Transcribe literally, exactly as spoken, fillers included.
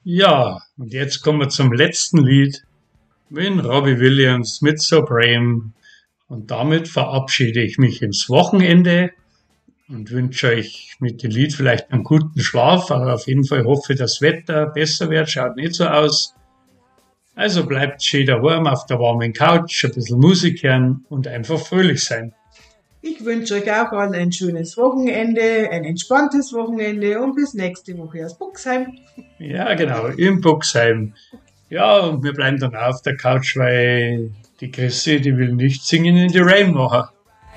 Ja, und jetzt kommen wir zum letzten Lied mit Robbie Williams mit Supreme. Und damit verabschiede ich mich ins Wochenende und wünsche euch mit dem Lied vielleicht einen guten Schlaf, aber auf jeden Fall hoffe ich, dass das Wetter besser wird, schaut nicht so aus. Also bleibt schön daheim auf der warmen Couch, ein bisschen Musik hören und einfach fröhlich sein. Ich wünsche euch auch allen ein schönes Wochenende, ein entspanntes Wochenende und bis nächste Woche aus Buxheim. Ja, genau, in Buxheim. Ja, und wir bleiben dann auf der Couch, weil die Chrissy, die will nicht singen in die Rain machen.